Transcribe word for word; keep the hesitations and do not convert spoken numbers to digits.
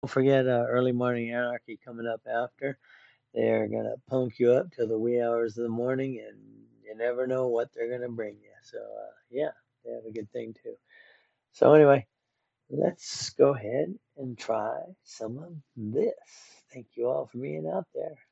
Don't forget uh, Early Morning Anarchy coming up after. They're going to punk you up till the wee hours of the morning, and you never know what they're going to bring you. So, uh, yeah, they have a good thing too. So, anyway, let's go ahead and try some of this. Thank you all for being out there.